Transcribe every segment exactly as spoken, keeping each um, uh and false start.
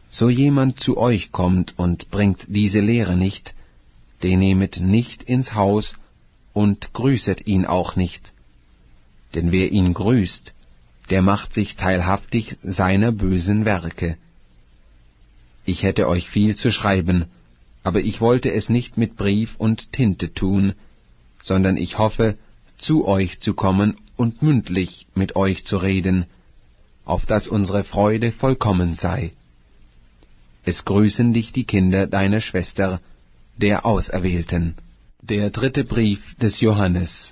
So jemand zu euch kommt und bringt diese Lehre nicht, den nehmet nicht ins Haus und grüßet ihn auch nicht. Denn wer ihn grüßt, der macht sich teilhaftig seiner bösen Werke. Ich hätte euch viel zu schreiben, aber ich wollte es nicht mit Brief und Tinte tun, sondern ich hoffe, zu euch zu kommen und mündlich mit euch zu reden, auf dass unsere Freude vollkommen sei. Es grüßen dich die Kinder deiner Schwester, der Auserwählten. Der dritte Brief des Johannes.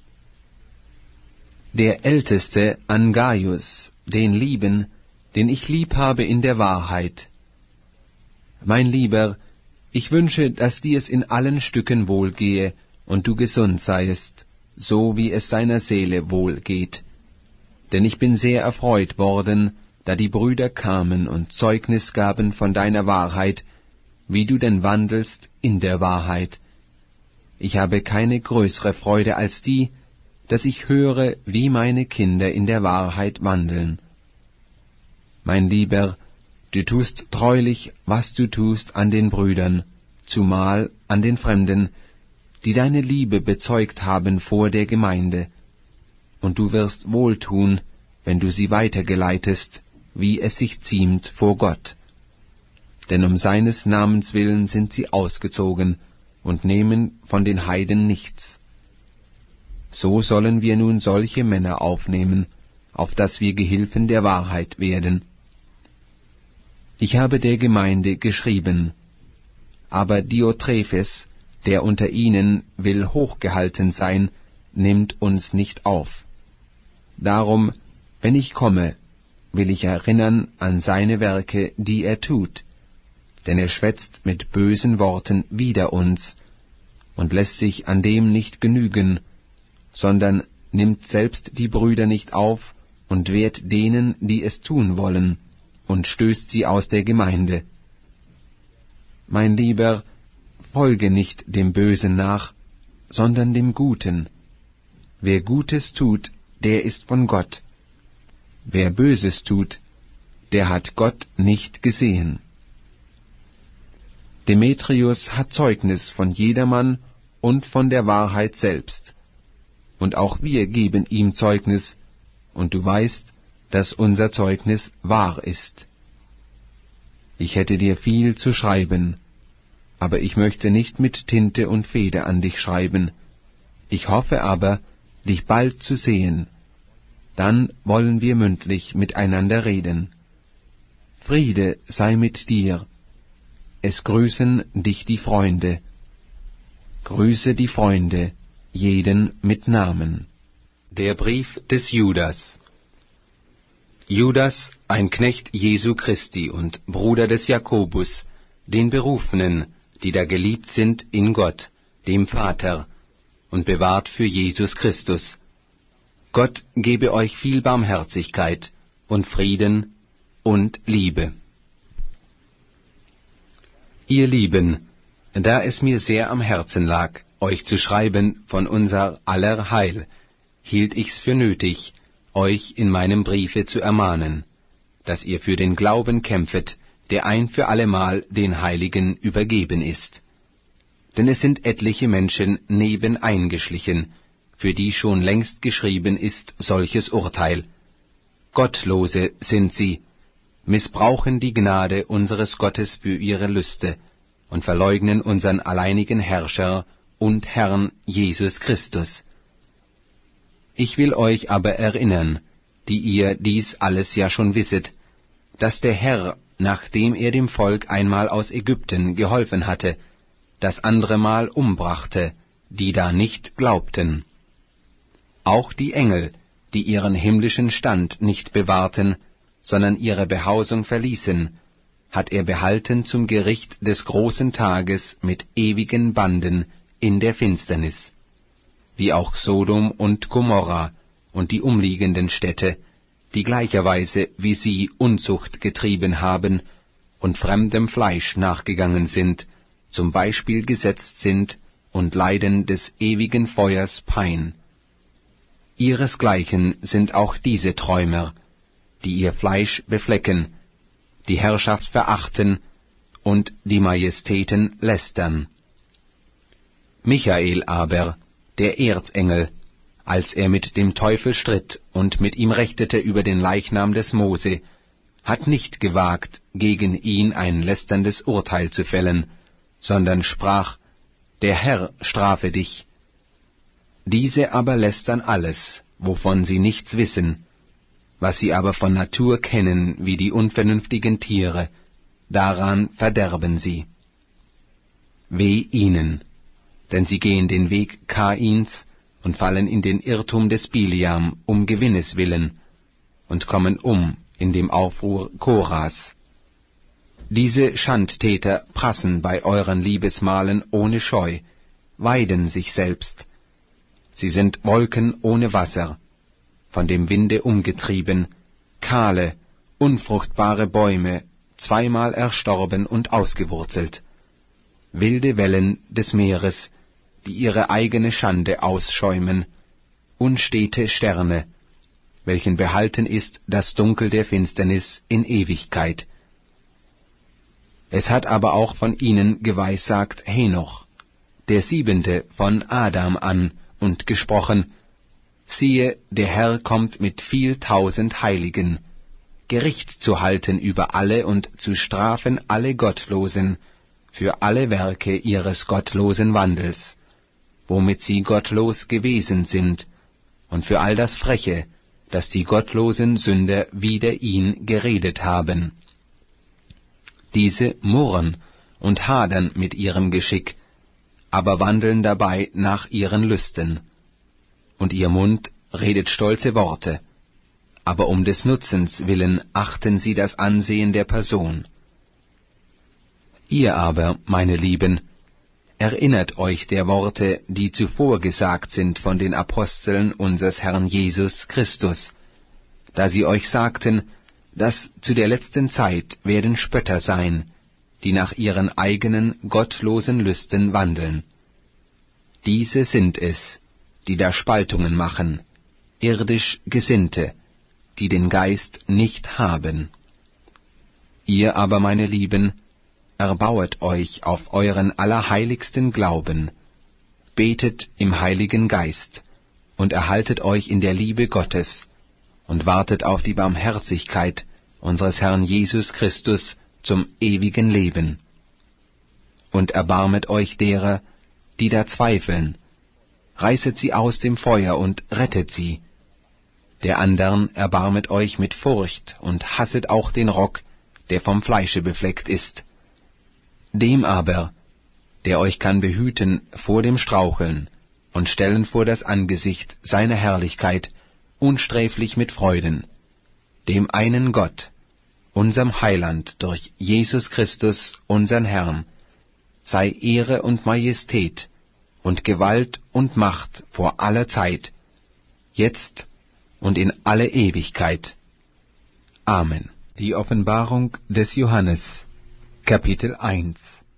Der Älteste an Gaius, den Lieben, den ich lieb habe in der Wahrheit. Mein Lieber, ich wünsche, dass dir's in allen Stücken wohlgehe und du gesund seiest, so wie es deiner Seele wohl geht. Denn ich bin sehr erfreut worden, da die Brüder kamen und Zeugnis gaben von deiner Wahrheit, wie du denn wandelst in der Wahrheit. Ich habe keine größere Freude als die, dass ich höre, wie meine Kinder in der Wahrheit wandeln. Mein Lieber, du tust treulich, was du tust an den Brüdern, zumal an den Fremden, die deine Liebe bezeugt haben vor der Gemeinde, und du wirst wohltun, wenn du sie weitergeleitest, wie es sich ziemt vor Gott. Denn um seines Namens willen sind sie ausgezogen und nehmen von den Heiden nichts. So sollen wir nun solche Männer aufnehmen, auf dass wir Gehilfen der Wahrheit werden. Ich habe der Gemeinde geschrieben, aber Diotrephes, der unter ihnen will hochgehalten sein, nimmt uns nicht auf. Darum, wenn ich komme, will ich erinnern an seine Werke, die er tut, denn er schwätzt mit bösen Worten wider uns und lässt sich an dem nicht genügen, sondern nimmt selbst die Brüder nicht auf und wehrt denen, die es tun wollen, und stößt sie aus der Gemeinde. Mein Lieber, folge nicht dem Bösen nach, sondern dem Guten. Wer Gutes tut, der ist von Gott. Wer Böses tut, der hat Gott nicht gesehen. Demetrius hat Zeugnis von jedermann und von der Wahrheit selbst. Und auch wir geben ihm Zeugnis, und du weißt, dass unser Zeugnis wahr ist. Ich hätte dir viel zu schreiben, aber ich möchte nicht mit Tinte und Feder an dich schreiben. Ich hoffe aber, dich bald zu sehen. Dann wollen wir mündlich miteinander reden. Friede sei mit dir. Es grüßen dich die Freunde. Grüße die Freunde, jeden mit Namen. Der Brief des Judas. Judas, ein Knecht Jesu Christi und Bruder des Jakobus, den Berufenen, die da geliebt sind in Gott, dem Vater, und bewahrt für Jesus Christus. Gott gebe euch viel Barmherzigkeit und Frieden und Liebe. Ihr Lieben, da es mir sehr am Herzen lag, euch zu schreiben von unser aller Heil, hielt ich's für nötig, euch in meinem Briefe zu ermahnen, dass ihr für den Glauben kämpfet, der ein für allemal den Heiligen übergeben ist. Denn es sind etliche Menschen nebeneingeschlichen, für die schon längst geschrieben ist solches Urteil. Gottlose sind sie, missbrauchen die Gnade unseres Gottes für ihre Lüste und verleugnen unseren alleinigen Herrscher und Herrn Jesus Christus. Ich will euch aber erinnern, die ihr dies alles ja schon wisset, dass der Herr, nachdem er dem Volk einmal aus Ägypten geholfen hatte, das andere Mal umbrachte, die da nicht glaubten. Auch die Engel, die ihren himmlischen Stand nicht bewahrten, sondern ihre Behausung verließen, hat er behalten zum Gericht des großen Tages mit ewigen Banden in der Finsternis, wie auch Sodom und Gomorra und die umliegenden Städte, die gleicherweise wie sie Unzucht getrieben haben und fremdem Fleisch nachgegangen sind, zum Beispiel gesetzt sind und leiden des ewigen Feuers Pein. Ihresgleichen sind auch diese Träumer, die ihr Fleisch beflecken, die Herrschaft verachten und die Majestäten lästern. Michael aber, der Erzengel, als er mit dem Teufel stritt und mit ihm rechtete über den Leichnam des Mose, hat nicht gewagt, gegen ihn ein lästerndes Urteil zu fällen, sondern sprach, der Herr strafe dich. Diese aber lästern alles, wovon sie nichts wissen, was sie aber von Natur kennen wie die unvernünftigen Tiere, daran verderben sie. Weh ihnen, denn sie gehen den Weg Kains und fallen in den Irrtum des Biliam um Gewinnes willen und kommen um in dem Aufruhr Koras. Diese Schandtäter prassen bei euren Liebesmahlen ohne Scheu, weiden sich selbst. Sie sind Wolken ohne Wasser, von dem Winde umgetrieben, kahle, unfruchtbare Bäume, zweimal erstorben und ausgewurzelt, wilde Wellen des Meeres, die ihre eigene Schande ausschäumen, unstete Sterne, welchen behalten ist das Dunkel der Finsternis in Ewigkeit. Es hat aber auch von ihnen geweissagt Henoch, der Siebente von Adam an, und gesprochen, siehe, der Herr kommt mit viel tausend Heiligen, Gericht zu halten über alle und zu strafen alle Gottlosen für alle Werke ihres gottlosen Wandels, womit sie gottlos gewesen sind, und für all das Freche, das die gottlosen Sünder wider ihn geredet haben. Diese murren und hadern mit ihrem Geschick, aber wandeln dabei nach ihren Lüsten. Und ihr Mund redet stolze Worte, aber um des Nutzens willen achten sie das Ansehen der Person. Ihr aber, meine Lieben, erinnert euch der Worte, die zuvor gesagt sind von den Aposteln unseres Herrn Jesus Christus, da sie euch sagten, dass zu der letzten Zeit werden Spötter sein, die nach ihren eigenen gottlosen Lüsten wandeln. Diese sind es, die da Spaltungen machen, irdisch Gesinnte, die den Geist nicht haben. Ihr aber, meine Lieben, erbauet euch auf euren allerheiligsten Glauben, betet im Heiligen Geist und erhaltet euch in der Liebe Gottes und wartet auf die Barmherzigkeit unseres Herrn Jesus Christus zum ewigen Leben. Und erbarmet euch derer, die da zweifeln, reißet sie aus dem Feuer und rettet sie. Der andern erbarmet euch mit Furcht und hasset auch den Rock, der vom Fleische befleckt ist. Dem aber, der euch kann behüten vor dem Straucheln und stellen vor das Angesicht seiner Herrlichkeit, unsträflich mit Freuden, dem einen Gott, unserem Heiland durch Jesus Christus, unsern Herrn, sei Ehre und Majestät und Gewalt und Macht vor aller Zeit, jetzt und in alle Ewigkeit. Amen. Die Offenbarung des Johannes, Kapitel eins.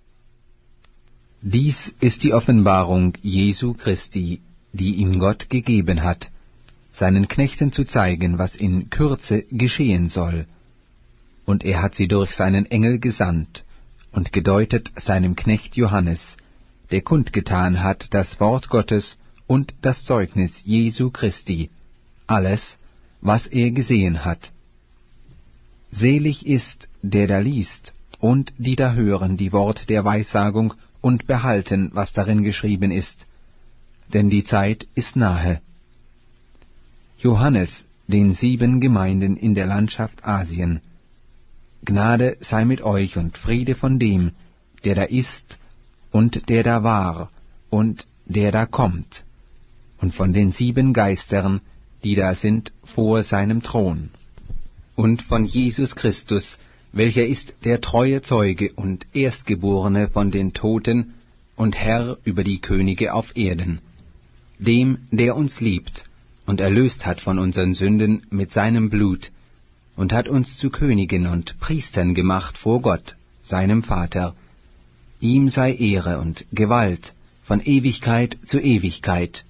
Dies ist die Offenbarung Jesu Christi, die ihm Gott gegeben hat, seinen Knechten zu zeigen, was in Kürze geschehen soll. Und er hat sie durch seinen Engel gesandt und gedeutet seinem Knecht Johannes, der kundgetan hat das Wort Gottes und das Zeugnis Jesu Christi, alles, was er gesehen hat. Selig ist, der da liest, und die da hören die Wort der Weissagung und behalten, was darin geschrieben ist, denn die Zeit ist nahe. Johannes, den sieben Gemeinden in der Landschaft Asien. Gnade sei mit euch und Friede von dem, der da ist und der da war und der da kommt, und von den sieben Geistern, die da sind vor seinem Thron, und von Jesus Christus, welcher ist der treue Zeuge und Erstgeborene von den Toten und Herr über die Könige auf Erden, dem, der uns liebt und erlöst hat von unseren Sünden mit seinem Blut und hat uns zu Königen und Priestern gemacht vor Gott, seinem Vater. Ihm sei Ehre und Gewalt von Ewigkeit zu Ewigkeit.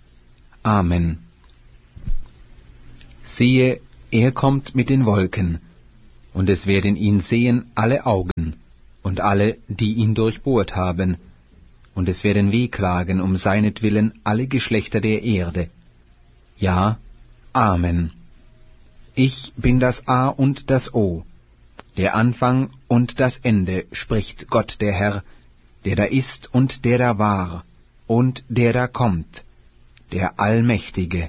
Amen. Siehe, er kommt mit den Wolken, und es werden ihn sehen alle Augen, und alle, die ihn durchbohrt haben, und es werden wehklagen um seinetwillen alle Geschlechter der Erde. Ja, Amen. Ich bin das A und das O, der Anfang und das Ende, spricht Gott der Herr, der da ist und der da war und der da kommt, der Allmächtige.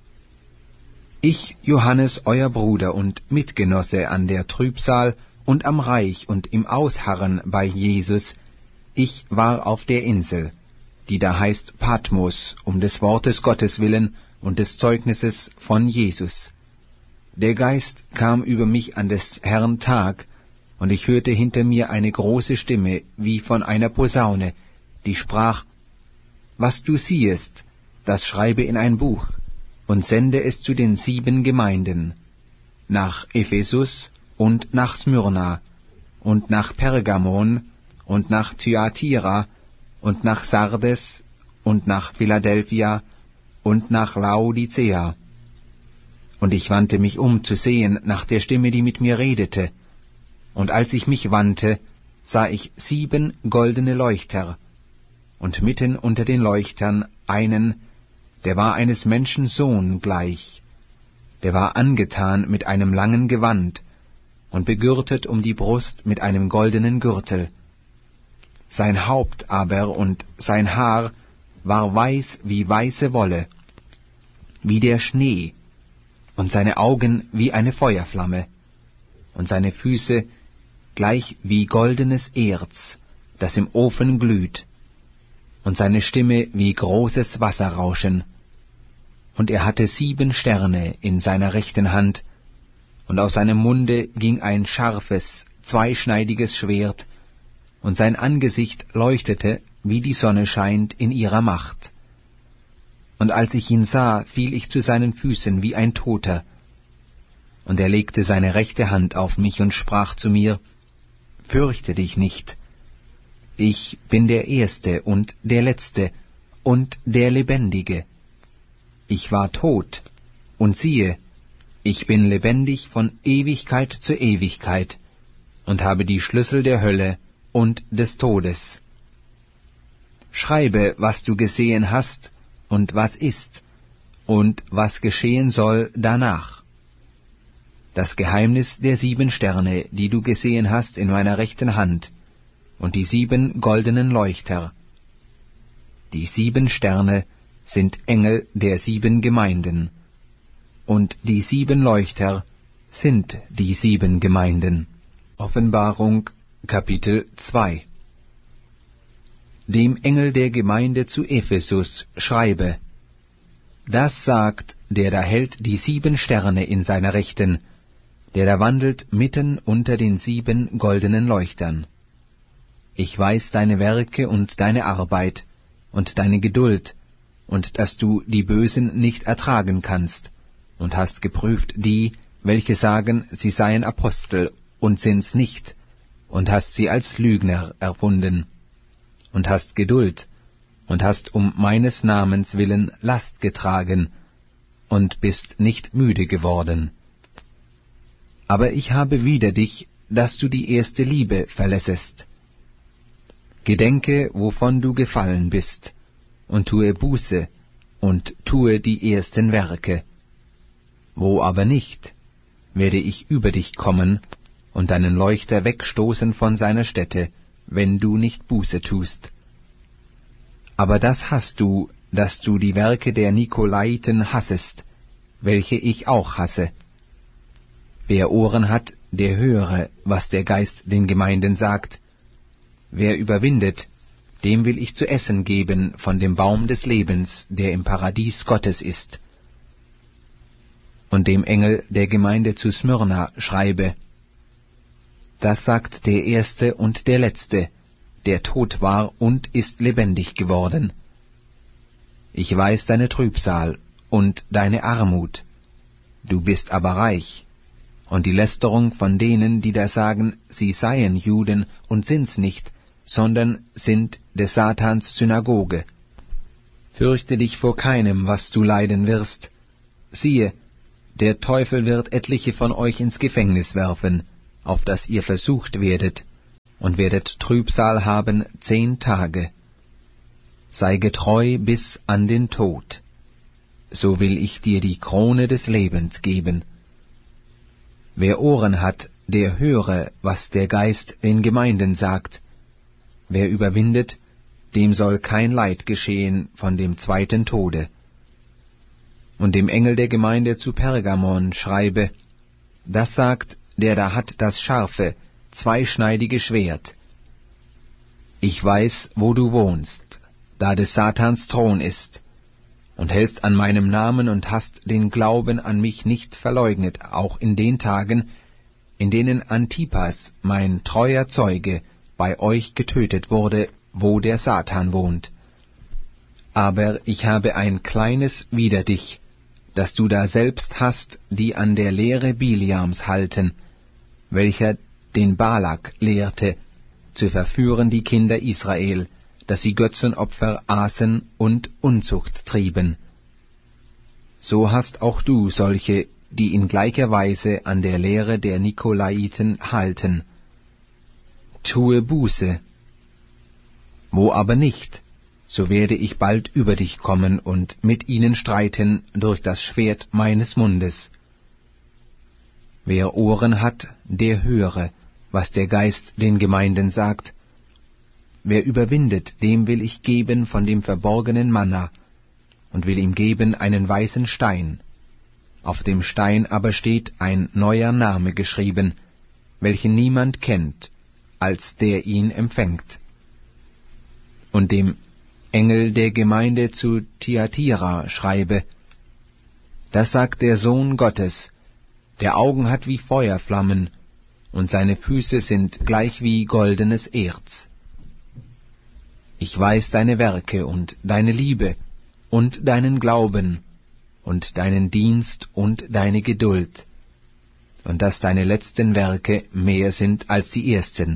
Ich, Johannes, euer Bruder und Mitgenosse an der Trübsal und am Reich und im Ausharren bei Jesus, ich war auf der Insel, die da heißt Patmos, um des Wortes Gottes willen und des Zeugnisses von Jesus. Der Geist kam über mich an des Herrn Tag, und ich hörte hinter mir eine große Stimme, wie von einer Posaune, die sprach: Was du siehest, das schreibe in ein Buch, und sende es zu den sieben Gemeinden, nach Ephesus und nach Smyrna, und nach Pergamon, und nach Thyatira, und nach Sardes, und nach Philadelphia, und nach Laodicea. Und ich wandte mich um zu sehen nach der Stimme, die mit mir redete. Und als ich mich wandte, sah ich sieben goldene Leuchter, und mitten unter den Leuchtern einen, der war eines Menschen Sohn gleich. Der war angetan mit einem langen Gewand und begürtet um die Brust mit einem goldenen Gürtel. Sein Haupt aber und sein Haar war weiß wie weiße Wolle, wie der Schnee, und seine Augen wie eine Feuerflamme, und seine Füße gleich wie goldenes Erz, das im Ofen glüht, und seine Stimme wie großes Wasserrauschen. Und er hatte sieben Sterne in seiner rechten Hand, und aus seinem Munde ging ein scharfes, zweischneidiges Schwert, und sein Angesicht leuchtete, wie die Sonne scheint in ihrer Macht. Und als ich ihn sah, fiel ich zu seinen Füßen wie ein Toter. Und er legte seine rechte Hand auf mich und sprach zu mir: Fürchte dich nicht. Ich bin der Erste und der Letzte und der Lebendige. Ich war tot, und siehe, ich bin lebendig von Ewigkeit zu Ewigkeit und habe die Schlüssel der Hölle und des Todes. Schreibe, was du gesehen hast und was ist und was geschehen soll danach. Das Geheimnis der sieben Sterne, die du gesehen hast in meiner rechten Hand, und die sieben goldenen Leuchter. Die sieben Sterne sind Engel der sieben Gemeinden, und die sieben Leuchter sind die sieben Gemeinden. Offenbarung Kapitel zwei. Dem Engel der Gemeinde zu Ephesus schreibe: Das sagt, der da hält die sieben Sterne in seiner Rechten, der da wandelt mitten unter den sieben goldenen Leuchtern. Ich weiß deine Werke und deine Arbeit und deine Geduld, und dass du die Bösen nicht ertragen kannst, und hast geprüft die, welche sagen, sie seien Apostel, und sind's nicht, und hast sie als Lügner erfunden, und hast Geduld, und hast um meines Namens willen Last getragen, und bist nicht müde geworden. Aber ich habe wider dich, dass du die erste Liebe verlässest. Gedenke, wovon du gefallen bist, und tue Buße, und tue die ersten Werke. Wo aber nicht, werde ich über dich kommen, und deinen Leuchter wegstoßen von seiner Stätte, wenn du nicht Buße tust. Aber das hast du, dass du die Werke der Nikolaiten hassest, welche ich auch hasse. Wer Ohren hat, der höre, was der Geist den Gemeinden sagt. Wer überwindet, dem will ich zu essen geben von dem Baum des Lebens, der im Paradies Gottes ist. Und dem Engel der Gemeinde zu Smyrna schreibe: Das sagt der Erste und der Letzte, der tot war und ist lebendig geworden. Ich weiß deine Trübsal und deine Armut, du bist aber reich, und die Lästerung von denen, die da sagen, sie seien Juden und sind's nicht, sondern sind des Satans Synagoge. Fürchte dich vor keinem, was du leiden wirst. Siehe, der Teufel wird etliche von euch ins Gefängnis werfen, auf dass ihr versucht werdet, und werdet Trübsal haben zehn Tage. Sei getreu bis an den Tod, so will ich dir die Krone des Lebens geben. Wer Ohren hat, der höre, was der Geist den Gemeinden sagt. Wer überwindet, dem soll kein Leid geschehen von dem zweiten Tode. Und dem Engel der Gemeinde zu Pergamon schreibe, das sagt, der da hat das scharfe, zweischneidige Schwert. Ich weiß, wo du wohnst, da des Satans Thron ist, und hältst an meinem Namen und hast den Glauben an mich nicht verleugnet, auch in den Tagen, in denen Antipas, mein treuer Zeuge, bei euch getötet wurde, wo der Satan wohnt. Aber ich habe ein kleines wider dich, dass du da selbst hast, die an der Lehre Biliams halten, welcher den Balak lehrte, zu verführen die Kinder Israel, dass sie Götzenopfer aßen und Unzucht trieben. So hast auch du solche, die in gleicher Weise an der Lehre der Nikolaiten halten. Tue Buße. Wo aber nicht, so werde ich bald über dich kommen und mit ihnen streiten durch das Schwert meines Mundes. Wer Ohren hat, der höre, was der Geist den Gemeinden sagt. Wer überwindet, dem will ich geben von dem verborgenen Manna, und will ihm geben einen weißen Stein. Auf dem Stein aber steht ein neuer Name geschrieben, welchen niemand kennt, als der ihn empfängt. Und dem Engel der Gemeinde zu Thyatira schreibe, das sagt der Sohn Gottes, der Augen hat wie Feuerflammen, und seine Füße sind gleich wie goldenes Erz. Ich weiß deine Werke und deine Liebe und deinen Glauben und deinen Dienst und deine Geduld, und dass deine letzten Werke mehr sind als die ersten.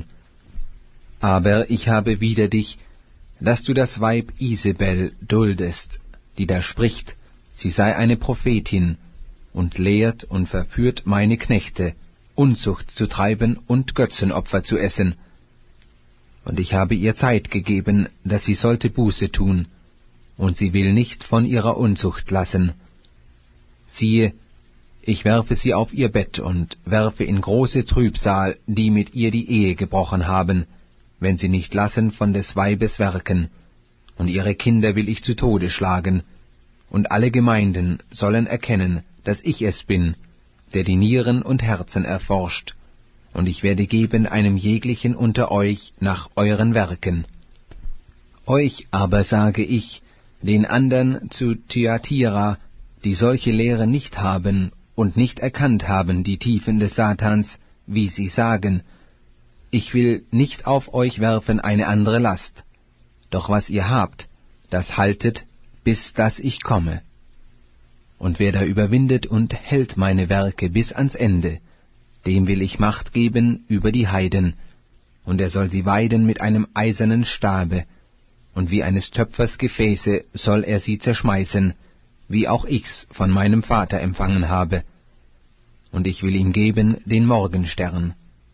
Aber ich habe wider dich, dass du das Weib Isabel duldest, die da spricht, sie sei eine Prophetin, und lehrt und verführt meine Knechte, Unzucht zu treiben und Götzenopfer zu essen. Und ich habe ihr Zeit gegeben, dass sie sollte Buße tun, und sie will nicht von ihrer Unzucht lassen. Siehe, ich werfe sie auf ihr Bett und werfe in große Trübsal, die mit ihr die Ehe gebrochen haben, wenn sie nicht lassen von des Weibes Werken, und ihre Kinder will ich zu Tode schlagen, und alle Gemeinden sollen erkennen, dass ich es bin, der die Nieren und Herzen erforscht, und ich werde geben einem jeglichen unter euch nach euren Werken. Euch aber sage ich, den andern zu Thyatira, die solche Lehre nicht haben und nicht erkannt haben die Tiefen des Satans, wie sie sagen, ich will nicht auf euch werfen eine andere Last, doch was ihr habt, das haltet, bis dass ich komme. Und wer da überwindet und hält meine Werke bis ans Ende, dem will ich Macht geben über die Heiden, und er soll sie weiden mit einem eisernen Stabe, und wie eines Töpfers Gefäße soll er sie zerschmeißen, wie auch ich's von meinem Vater empfangen habe. Und ich will ihm geben den Morgenstern.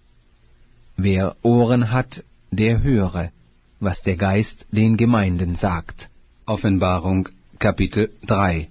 Wer Ohren hat, der höre, was der Geist den Gemeinden sagt. Offenbarung, Kapitel drei.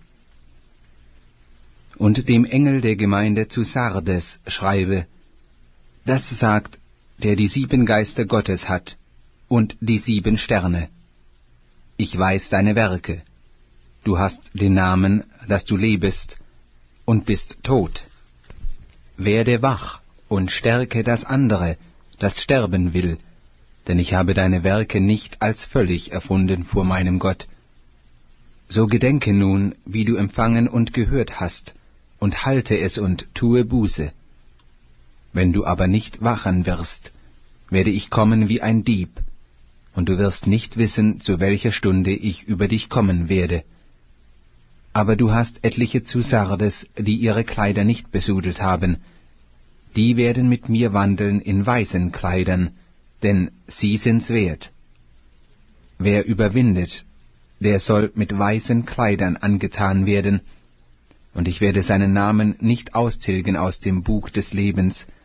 Und dem Engel der Gemeinde zu Sardes schreibe, das sagt, der die sieben Geister Gottes hat und die sieben Sterne. Ich weiß deine Werke. Du hast den Namen, dass du lebest und bist tot. Werde wach und stärke das andere, das sterben will, denn ich habe deine Werke nicht als völlig erfunden vor meinem Gott. So gedenke nun, wie du empfangen und gehört hast, und halte es und tue Buße. Wenn du aber nicht wachen wirst, werde ich kommen wie ein Dieb, und du wirst nicht wissen, zu welcher Stunde ich über dich kommen werde. Aber du hast etliche zu Sardes, die ihre Kleider nicht besudelt haben, die werden mit mir wandeln in weißen Kleidern, denn sie sind's wert. Wer überwindet, der soll mit weißen Kleidern angetan werden, und ich werde seinen Namen nicht austilgen aus dem Buch des Lebens,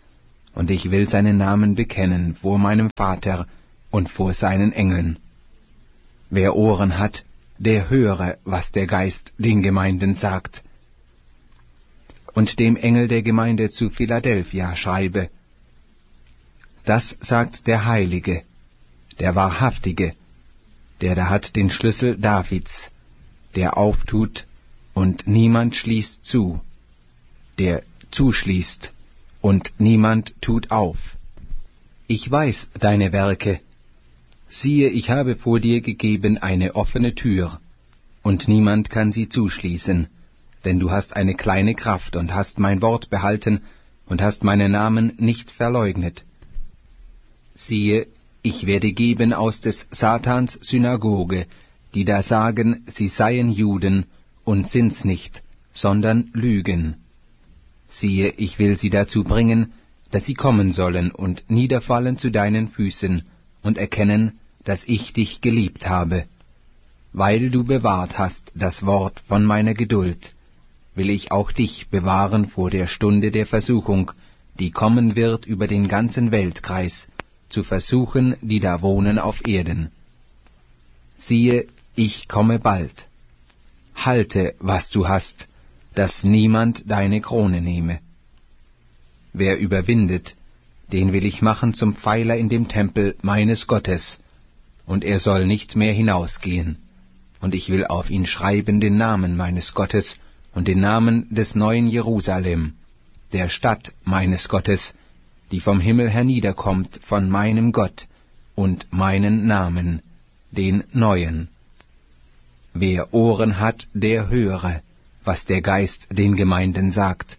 und ich will seinen Namen bekennen vor meinem Vater und vor seinen Engeln. Wer Ohren hat, der höre, was der Geist den Gemeinden sagt. Und dem Engel der Gemeinde zu Philadelphia schreibe: Das sagt der Heilige, der Wahrhaftige, der da hat den Schlüssel Davids, der auftut, und niemand schließt zu, der zuschließt, und niemand tut auf. Ich weiß deine Werke. Siehe, ich habe vor dir gegeben eine offene Tür, und niemand kann sie zuschließen, denn du hast eine kleine Kraft und hast mein Wort behalten und hast meinen Namen nicht verleugnet. Siehe, ich werde geben aus des Satans Synagoge, die da sagen, sie seien Juden und sind's nicht, sondern lügen. Siehe, ich will sie dazu bringen, dass sie kommen sollen und niederfallen zu deinen Füßen und erkennen, dass ich dich geliebt habe. Weil du bewahrt hast das Wort von meiner Geduld, will ich auch dich bewahren vor der Stunde der Versuchung, die kommen wird über den ganzen Weltkreis, zu versuchen, die da wohnen auf Erden. Siehe, ich komme bald. Halte, was du hast, dass niemand deine Krone nehme. Wer überwindet, den will ich machen zum Pfeiler in dem Tempel meines Gottes, und er soll nicht mehr hinausgehen. Und ich will auf ihn schreiben den Namen meines Gottes und den Namen des neuen Jerusalem, der Stadt meines Gottes, die vom Himmel herniederkommt von meinem Gott, und meinen Namen, den neuen. Wer Ohren hat, der höre, was der Geist den Gemeinden sagt.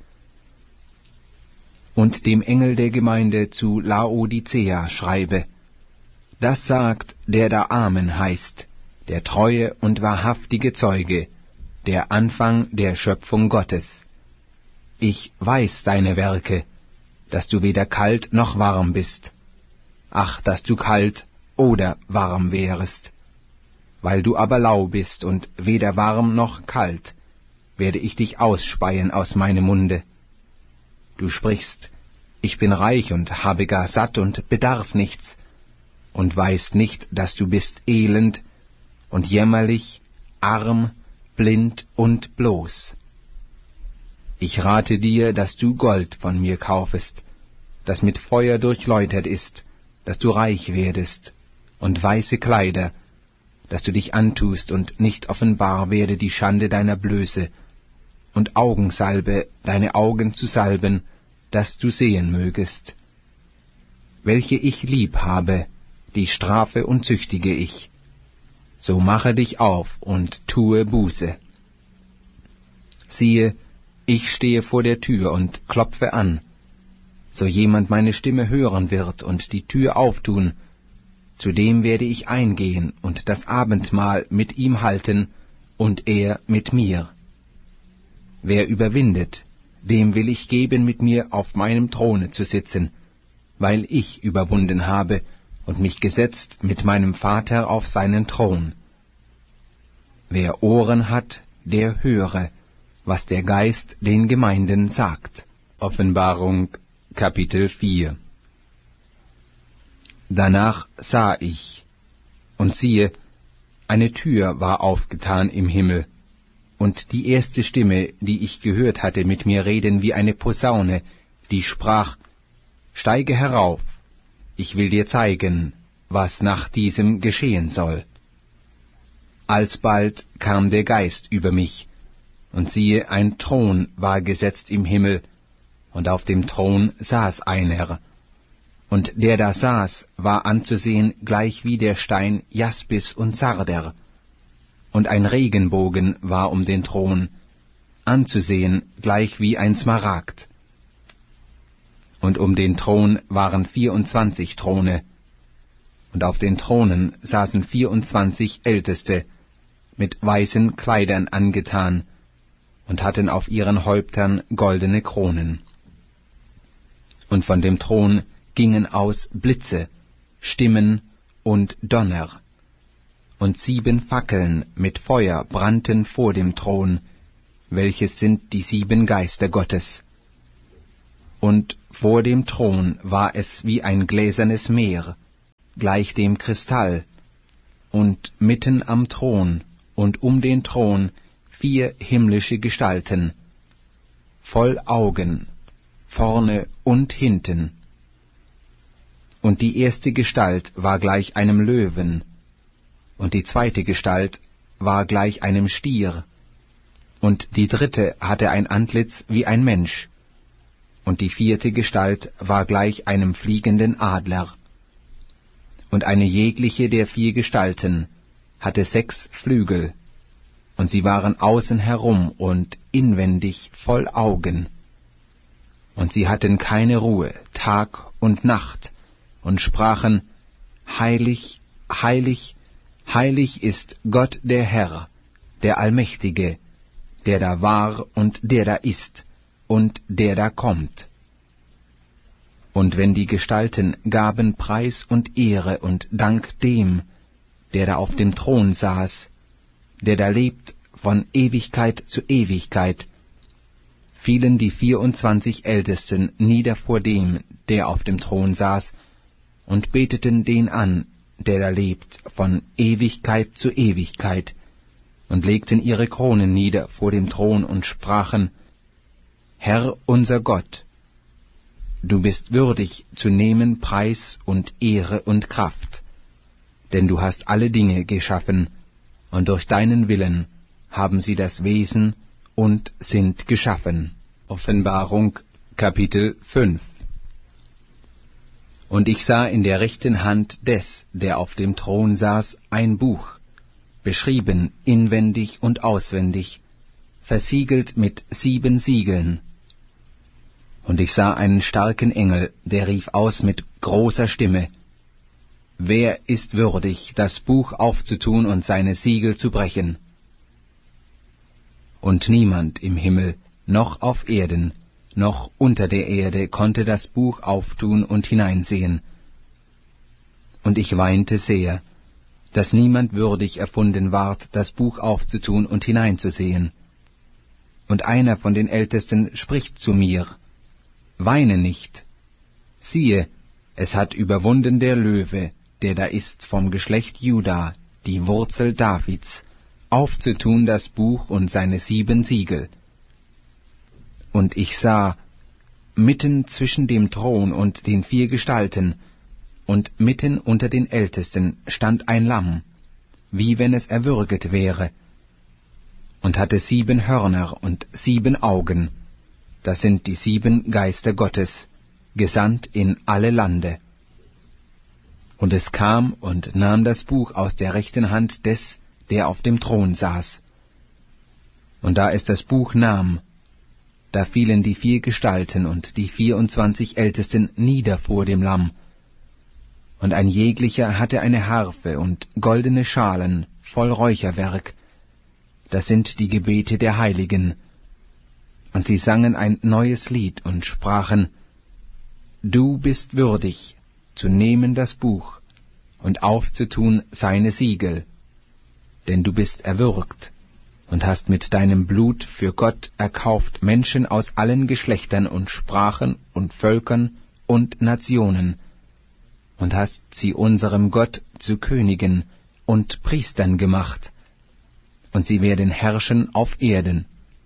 Und dem Engel der Gemeinde zu Laodicea schreibe: Das sagt, der da Amen heißt, der treue und wahrhaftige Zeuge, der Anfang der Schöpfung Gottes. Ich weiß deine Werke, dass du weder kalt noch warm bist. Ach, dass du kalt oder warm wärest. Weil du aber lau bist und weder warm noch kalt, werde ich dich ausspeien aus meinem Munde. Du sprichst: Ich bin reich und habe gar satt und bedarf nichts, und weißt nicht, dass du bist elend und jämmerlich, arm, blind und bloß. Ich rate dir, dass du Gold von mir kaufest, das mit Feuer durchläutert ist, dass du reich werdest, und weiße Kleider, dass du dich antust und nicht offenbar werde die Schande deiner Blöße, und Augensalbe, deine Augen zu salben, dass du sehen mögest. Welche ich lieb habe, die strafe und züchtige ich. So mache dich auf und tue Buße. Siehe, ich stehe vor der Tür und klopfe an. So jemand meine Stimme hören wird und die Tür auftun, zu dem werde ich eingehen und das Abendmahl mit ihm halten und er mit mir. Wer überwindet, dem will ich geben, mit mir auf meinem Throne zu sitzen, weil ich überwunden habe und mich gesetzt mit meinem Vater auf seinen Thron. Wer Ohren hat, der höre, was der Geist den Gemeinden sagt. Offenbarung Kapitel vier. Danach sah ich, und siehe, eine Tür war aufgetan im Himmel, und die erste Stimme, die ich gehört hatte, mit mir reden wie eine Posaune, die sprach: Steige herauf, ich will dir zeigen, was nach diesem geschehen soll. Alsbald kam der Geist über mich, und siehe, ein Thron war gesetzt im Himmel, und auf dem Thron saß einer. Und der da saß, war anzusehen gleich wie der Stein Jaspis und Sarder. Und ein Regenbogen war um den Thron, anzusehen gleich wie ein Smaragd. Und um den Thron waren vierundzwanzig Throne, und auf den Thronen saßen vierundzwanzig Älteste, mit weißen Kleidern angetan, und hatten auf ihren Häuptern goldene Kronen. Und von dem Thron gingen aus Blitze, Stimmen und Donner, und sieben Fackeln mit Feuer brannten vor dem Thron, welches sind die sieben Geister Gottes. und vor dem Thron war es wie ein gläsernes Meer, gleich dem Kristall, und mitten am Thron und um den Thron vier himmlische Gestalten, voll Augen, vorne und hinten. Und die erste Gestalt war gleich einem Löwen, und die zweite Gestalt war gleich einem Stier, und die dritte hatte ein Antlitz wie ein Mensch, und die vierte Gestalt war gleich einem fliegenden Adler. Und eine jegliche der vier Gestalten hatte sechs Flügel, und sie waren außen herum und inwendig voll Augen. Und sie hatten keine Ruhe, Tag und Nacht, und sprachen, Heilig, heilig, heilig ist Gott der Herr, der Allmächtige, der da war und der da ist und der da kommt. Und wenn die Gestalten gaben Preis und Ehre und Dank dem, der da auf dem Thron saß, der da lebt von Ewigkeit zu Ewigkeit, fielen die vierundzwanzig Ältesten nieder vor dem, der auf dem Thron saß, und beteten den an, der da lebt von Ewigkeit zu Ewigkeit, und legten ihre Kronen nieder vor dem Thron und sprachen, Herr unser Gott, du bist würdig zu nehmen Preis und Ehre und Kraft, denn du hast alle Dinge geschaffen, und durch deinen Willen haben sie das Wesen und sind geschaffen. Offenbarung Kapitel fünf. Und ich sah in der rechten Hand des, der auf dem Thron saß, ein Buch, beschrieben inwendig und auswendig, versiegelt mit sieben Siegeln. Und ich sah einen starken Engel, der rief aus mit großer Stimme, Wer ist würdig, das Buch aufzutun und seine Siegel zu brechen? Und niemand im Himmel, noch auf Erden, noch unter der Erde konnte das Buch auftun und hineinsehen. Und ich weinte sehr, dass niemand würdig erfunden ward, das Buch aufzutun und hineinzusehen. Und einer von den Ältesten spricht zu mir, Weine nicht. Siehe, es hat überwunden der Löwe, der da ist vom Geschlecht Juda, die Wurzel Davids, aufzutun das Buch und seine sieben Siegel. Und ich sah, mitten zwischen dem Thron und den vier Gestalten, und mitten unter den Ältesten stand ein Lamm, wie wenn es erwürget wäre, und hatte sieben Hörner und sieben Augen, das sind die sieben Geister Gottes, gesandt in alle Lande. Und es kam und nahm das Buch aus der rechten Hand des, der auf dem Thron saß. Und da es das Buch nahm, da fielen die vier Gestalten und die vierundzwanzig Ältesten nieder vor dem Lamm. Und ein jeglicher hatte eine Harfe und goldene Schalen voll Räucherwerk, das sind die Gebete der Heiligen. Und sie sangen ein neues Lied und sprachen, Du bist würdig, zu nehmen das Buch und aufzutun seine Siegel, denn du bist erwürgt und hast mit deinem Blut für Gott erkauft Menschen aus allen Geschlechtern und Sprachen und Völkern und Nationen, und hast sie unserem Gott zu Königen und Priestern gemacht, und sie werden herrschen auf Erden.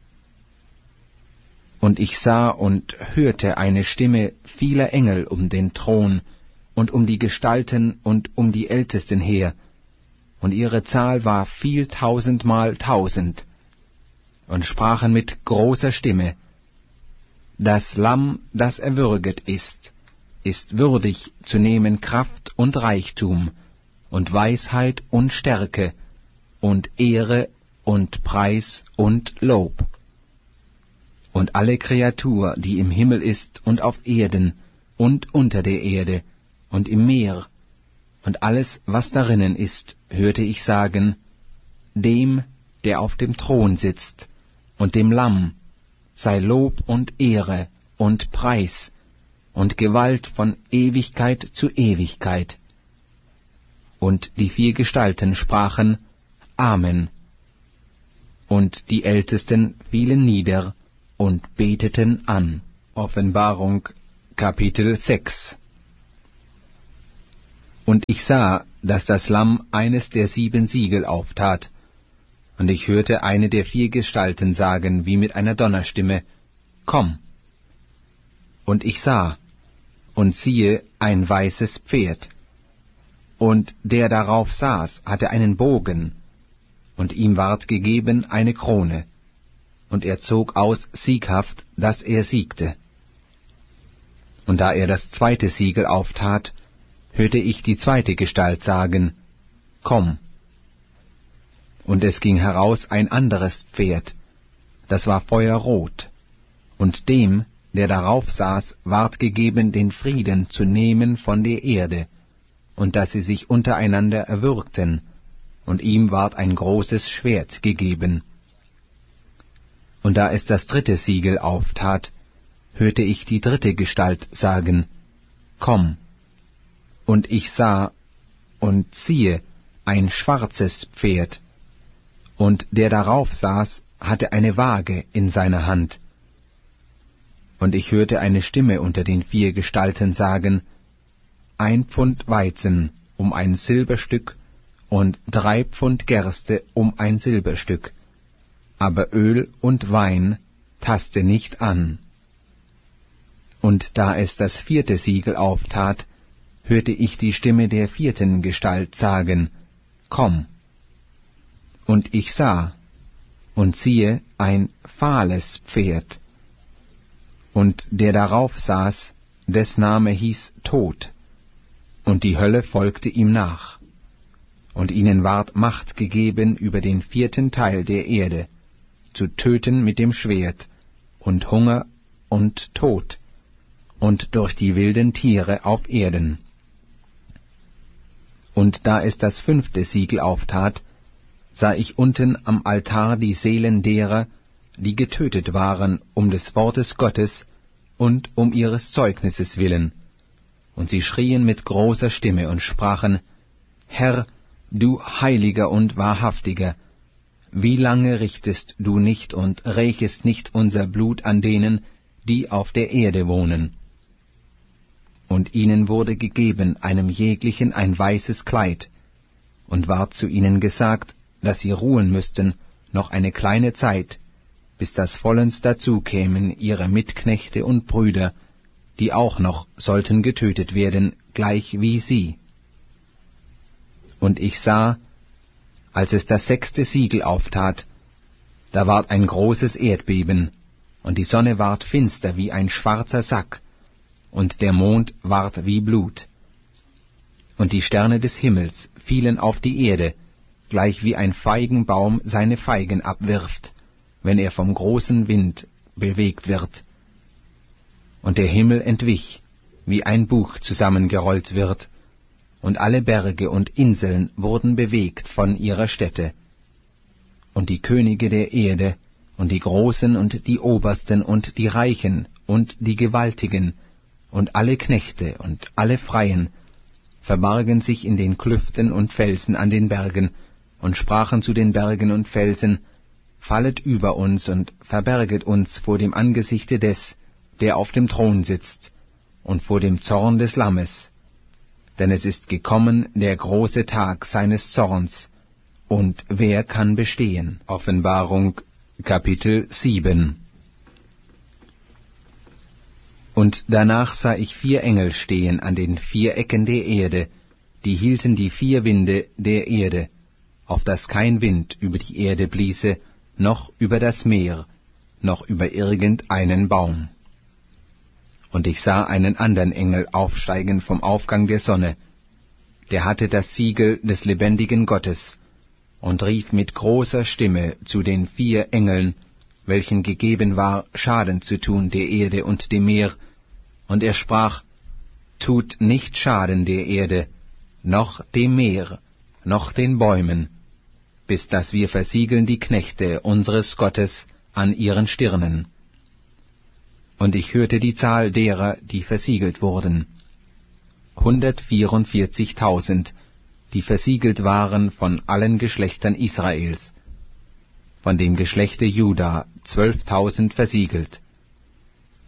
Und ich sah und hörte eine Stimme vieler Engel um den Thron und um die Gestalten und um die Ältesten her, und ihre Zahl war viel tausendmal tausend, und sprachen mit großer Stimme, Das Lamm, das erwürget ist, ist würdig zu nehmen Kraft und Reichtum und Weisheit und Stärke und Ehre und Preis und Lob. Und alle Kreatur, die im Himmel ist und auf Erden und unter der Erde und im Meer und alles, was darinnen ist, hörte ich sagen, dem, der auf dem Thron sitzt, und dem Lamm, sei Lob und Ehre und Preis und Gewalt von Ewigkeit zu Ewigkeit. Und die vier Gestalten sprachen, Amen. Und die Ältesten fielen nieder und beteten an. Offenbarung Kapitel sechs. Und ich sah, dass das Lamm eines der sieben Siegel auftat, und ich hörte eine der vier Gestalten sagen, wie mit einer Donnerstimme, Komm! Und ich sah, und siehe, ein weißes Pferd, und der darauf saß, hatte einen Bogen, und ihm ward gegeben eine Krone, und er zog aus sieghaft, dass er siegte. Und da er das zweite Siegel auftat, hörte ich die zweite Gestalt sagen, Komm! Und es ging heraus ein anderes Pferd, das war feuerrot, und dem, der darauf saß, ward gegeben, den Frieden zu nehmen von der Erde, und dass sie sich untereinander erwürgten, und ihm ward ein großes Schwert gegeben. Und da es das dritte Siegel auftat, hörte ich die dritte Gestalt sagen, Komm! Und ich sah, und siehe, ein schwarzes Pferd, und der darauf saß, hatte eine Waage in seiner Hand. Und ich hörte eine Stimme unter den vier Gestalten sagen, Ein Pfund Weizen um ein Silberstück und drei Pfund Gerste um ein Silberstück, aber Öl und Wein taste nicht an. Und da es das vierte Siegel auftat, hörte ich die Stimme der vierten Gestalt sagen, Komm! Und ich sah, und siehe, ein fahles Pferd, und der darauf saß, des Name hieß Tod, und die Hölle folgte ihm nach, und ihnen ward Macht gegeben über den vierten Teil der Erde, zu töten mit dem Schwert, und Hunger und Tod, und durch die wilden Tiere auf Erden. Und da es das fünfte Siegel auftat, sah ich unten am Altar die Seelen derer, die getötet waren um des Wortes Gottes und um ihres Zeugnisses willen. Und sie schrien mit großer Stimme und sprachen, Herr, du Heiliger und Wahrhaftiger, wie lange richtest du nicht und rächest nicht unser Blut an denen, die auf der Erde wohnen? Und ihnen wurde gegeben einem jeglichen ein weißes Kleid, und ward zu ihnen gesagt, dass sie ruhen müssten noch eine kleine Zeit, bis das vollends dazu kämen ihre Mitknechte und Brüder, die auch noch sollten getötet werden, gleich wie sie. Und ich sah, als es das sechste Siegel auftat, da ward ein großes Erdbeben, und die Sonne ward finster wie ein schwarzer Sack, und der Mond ward wie Blut. Und die Sterne des Himmels fielen auf die Erde, gleich wie ein Feigenbaum seine Feigen abwirft, wenn er vom großen Wind bewegt wird. Und der Himmel entwich, wie ein Buch zusammengerollt wird, und alle Berge und Inseln wurden bewegt von ihrer Stätte. Und die Könige der Erde, und die Großen und die Obersten und die Reichen und die Gewaltigen, und alle Knechte und alle Freien, verbargen sich in den Klüften und Felsen an den Bergen, und sprachen zu den Bergen und Felsen, Fallet über uns und verberget uns vor dem Angesichte des, der auf dem Thron sitzt, und vor dem Zorn des Lammes. Denn es ist gekommen der große Tag seines Zorns, und wer kann bestehen? Offenbarung Kapitel sieben. Und danach sah ich vier Engel stehen an den vier Ecken der Erde, die hielten die vier Winde der Erde, auf dass kein Wind über die Erde bliese, noch über das Meer, noch über irgendeinen Baum. Und ich sah einen andern Engel aufsteigen vom Aufgang der Sonne, der hatte das Siegel des lebendigen Gottes, und rief mit großer Stimme zu den vier Engeln, welchen gegeben war, Schaden zu tun der Erde und dem Meer, und er sprach, Tut nicht Schaden der Erde, noch dem Meer, noch den Bäumen, bis dass wir versiegeln die Knechte unseres Gottes an ihren Stirnen. Und ich hörte die Zahl derer, die versiegelt wurden, hundertvierundvierzigtausend, die versiegelt waren von allen Geschlechtern Israels, von dem Geschlechte Juda zwölftausend versiegelt,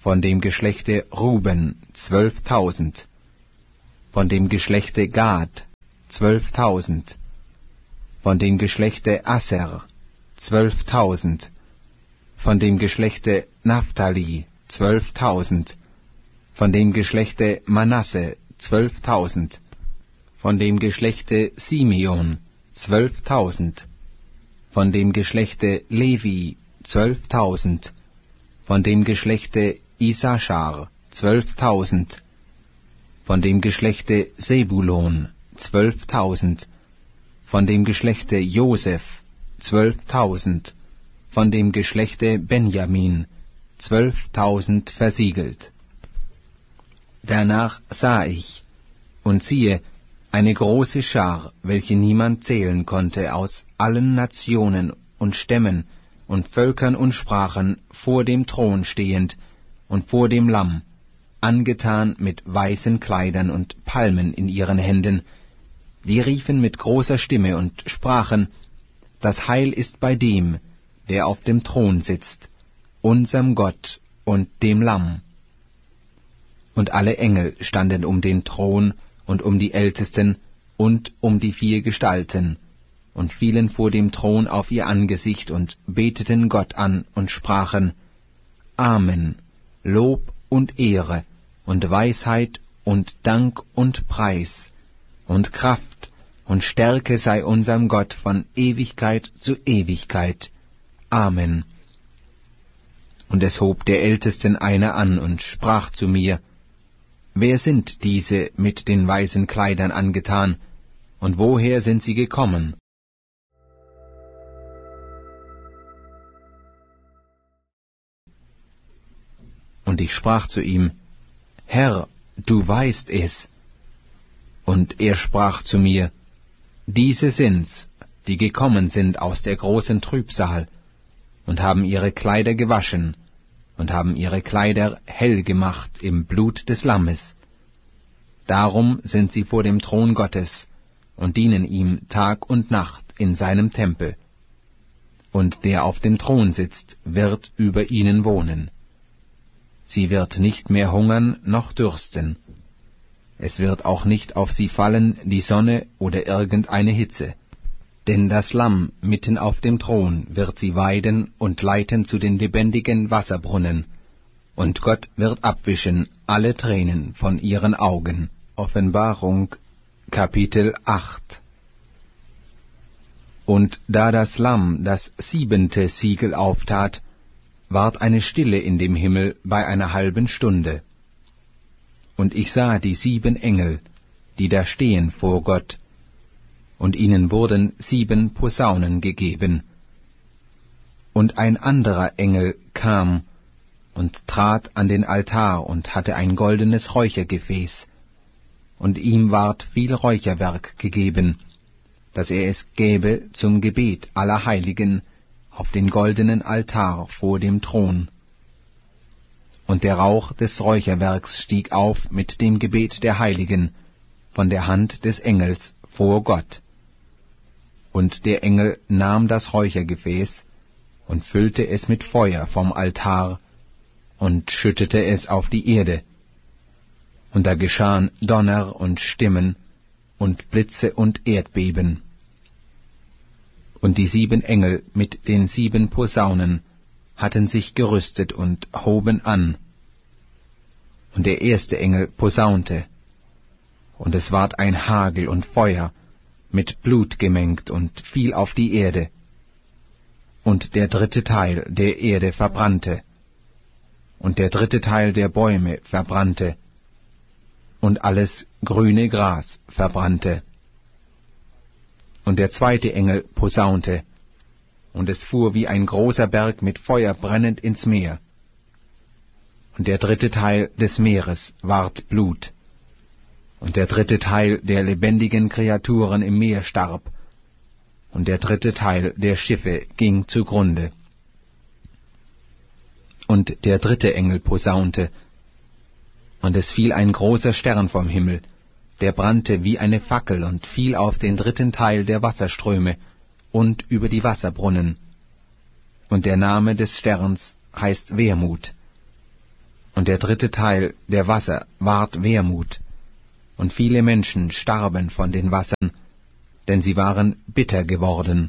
von dem Geschlechte Ruben zwölftausend, von dem Geschlechte Gad zwölftausend, von dem Geschlechte Aser zwölftausend, von dem Geschlechte Naphtali zwölftausend, von dem Geschlechte Manasse zwölftausend, von dem Geschlechte Simeon zwölftausend, von dem Geschlechte Levi zwölftausend, von dem Geschlechte Isaschar zwölftausend, von dem Geschlechte Sebulon zwölftausend, von dem Geschlechte Joseph zwölftausend, von dem Geschlechte Benjamin zwölftausend versiegelt. Danach sah ich, und siehe, eine große Schar, welche niemand zählen konnte, aus allen Nationen und Stämmen und Völkern und Sprachen, vor dem Thron stehend und vor dem Lamm, angetan mit weißen Kleidern und Palmen in ihren Händen, die riefen mit großer Stimme und sprachen: Das Heil ist bei dem, der auf dem Thron sitzt, unserem Gott und dem Lamm. Und alle Engel standen um den Thron und um die Ältesten und um die vier Gestalten, und fielen vor dem Thron auf ihr Angesicht und beteten Gott an und sprachen: Amen, Lob und Ehre und Weisheit und Dank und Preis und Kraft und Stärke sei unserem Gott von Ewigkeit zu Ewigkeit. Amen. Und es hob der Ältesten einer an und sprach zu mir: Wer sind diese mit den weißen Kleidern angetan, und woher sind sie gekommen? Und ich sprach zu ihm: Herr, du weißt es. Und er sprach zu mir: Diese sind's, die gekommen sind aus der großen Trübsal, und haben ihre Kleider gewaschen, und haben ihre Kleider hell gemacht im Blut des Lammes. Darum sind sie vor dem Thron Gottes und dienen ihm Tag und Nacht in seinem Tempel. Und der auf dem Thron sitzt, wird über ihnen wohnen. Sie wird nicht mehr hungern noch dürsten. Es wird auch nicht auf sie fallen die Sonne oder irgendeine Hitze. Denn das Lamm mitten auf dem Thron wird sie weiden und leiten zu den lebendigen Wasserbrunnen, und Gott wird abwischen alle Tränen von ihren Augen. Offenbarung, Kapitel acht. Und da das Lamm das siebente Siegel auftat, ward eine Stille in dem Himmel bei einer halben Stunde. Und ich sah die sieben Engel, die da stehen vor Gott, und ihnen wurden sieben Posaunen gegeben. Und ein anderer Engel kam und trat an den Altar und hatte ein goldenes Räuchergefäß, und ihm ward viel Räucherwerk gegeben, dass er es gäbe zum Gebet aller Heiligen auf den goldenen Altar vor dem Thron. Und der Rauch des Räucherwerks stieg auf mit dem Gebet der Heiligen von der Hand des Engels vor Gott. Und der Engel nahm das Räuchergefäß und füllte es mit Feuer vom Altar und schüttete es auf die Erde. Und da geschahen Donner und Stimmen und Blitze und Erdbeben. Und die sieben Engel mit den sieben Posaunen hatten sich gerüstet und hoben an. Und der erste Engel posaunte, und es ward ein Hagel und Feuer, mit Blut gemengt, und fiel auf die Erde. Und der dritte Teil der Erde verbrannte, und der dritte Teil der Bäume verbrannte, und alles grüne Gras verbrannte. Und der zweite Engel posaunte, und es fuhr wie ein großer Berg mit Feuer brennend ins Meer. Und der dritte Teil des Meeres ward Blut, und der dritte Teil der lebendigen Kreaturen im Meer starb, und der dritte Teil der Schiffe ging zugrunde. Und der dritte Engel posaunte, und es fiel ein großer Stern vom Himmel, der brannte wie eine Fackel und fiel auf den dritten Teil der Wasserströme und über die Wasserbrunnen. Und der Name des Sterns heißt Wermut. und der dritte Teil der Wasser ward Wermut, und viele Menschen starben von den Wassern, denn sie waren bitter geworden.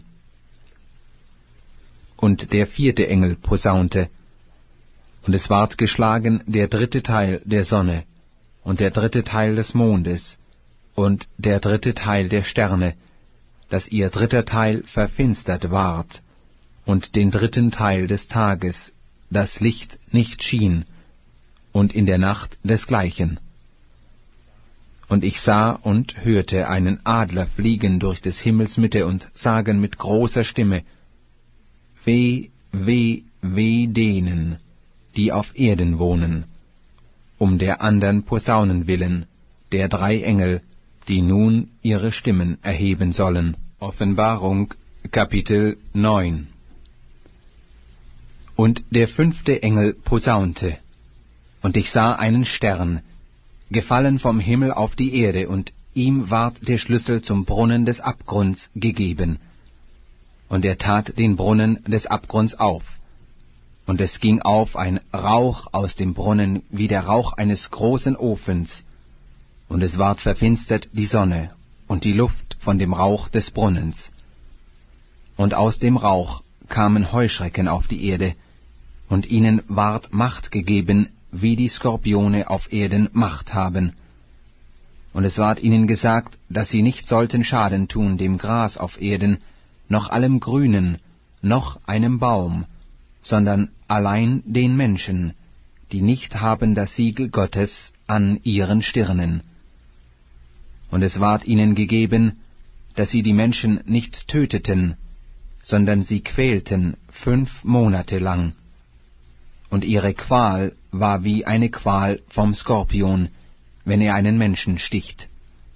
Und der vierte Engel posaunte, und es ward geschlagen der dritte Teil der Sonne, und der dritte Teil des Mondes, und der dritte Teil der Sterne, dass ihr dritter Teil verfinstert ward, und den dritten Teil des Tages, das Licht nicht schien, und in der Nacht desgleichen. Und ich sah und hörte einen Adler fliegen durch des Himmels Mitte und sagen mit großer Stimme, Weh, weh, weh denen, die auf Erden wohnen, um der andern Posaunen willen, der drei Engel, die nun ihre Stimmen erheben sollen. Offenbarung, Kapitel neun. Und der fünfte Engel posaunte, und ich sah einen Stern, gefallen vom Himmel auf die Erde, und ihm ward der Schlüssel zum Brunnen des Abgrunds gegeben. Und er tat den Brunnen des Abgrunds auf, und es ging auf ein Rauch aus dem Brunnen wie der Rauch eines großen Ofens, und es ward verfinstert die Sonne und die Luft von dem Rauch des Brunnens. Und aus dem Rauch kamen Heuschrecken auf die Erde, und ihnen ward Macht gegeben, wie die Skorpione auf Erden Macht haben. Und es ward ihnen gesagt, dass sie nicht sollten Schaden tun dem Gras auf Erden, noch allem Grünen, noch einem Baum, sondern allein den Menschen, die nicht haben das Siegel Gottes an ihren Stirnen. Und es ward ihnen gegeben, dass sie die Menschen nicht töteten, sondern sie quälten fünf Monate lang. Und ihre Qual war wie eine Qual vom Skorpion, wenn er einen Menschen sticht.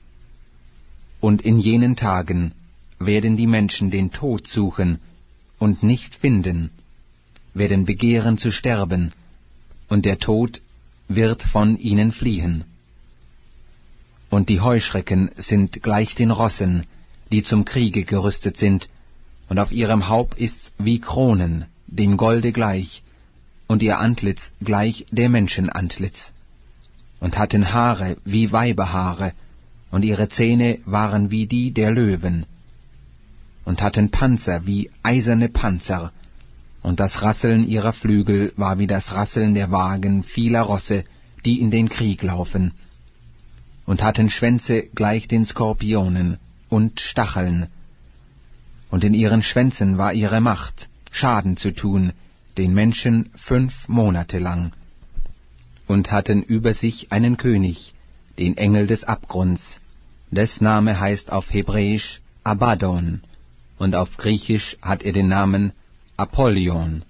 Und in jenen Tagen werden die Menschen den Tod suchen und nicht finden, werden begehren zu sterben, und der Tod wird von ihnen fliehen. Und die Heuschrecken sind gleich den Rossen, die zum Kriege gerüstet sind, und auf ihrem Haupt ist's wie Kronen, dem Golde gleich, und ihr Antlitz gleich der Menschenantlitz, und hatten Haare wie Weiberhaare, und ihre Zähne waren wie die der Löwen, und hatten Panzer wie eiserne Panzer, und das Rasseln ihrer Flügel war wie das Rasseln der Wagen vieler Rosse, die in den Krieg laufen, und hatten Schwänze gleich den Skorpionen und Stacheln, und in ihren Schwänzen war ihre Macht, Schaden zu tun, den Menschen fünf Monate lang, und hatten über sich einen König, den Engel des Abgrunds, des Name heißt auf Hebräisch Abaddon, und auf Griechisch hat er den Namen Apollyon.